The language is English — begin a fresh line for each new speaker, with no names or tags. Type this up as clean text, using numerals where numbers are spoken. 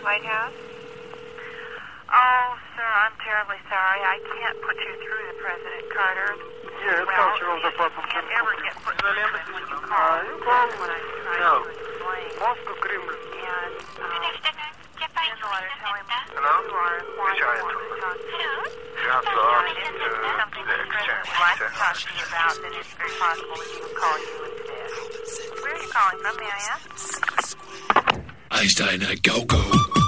White House?
Oh, sir, I'm terribly sorry. I can't put you through to President Carter.
Yes, Cultural Department.
You can't ever get put through to him when you call. That's what I'm trying to explain.
Moscow, Kremlin.
And, send a letter telling him
Hello?
you are why you want to talk to you. And if there's something the President would like to talk to you about, then it's very possible that he would call you instead. Where are you calling from, may I ask?
Einstein, go, go.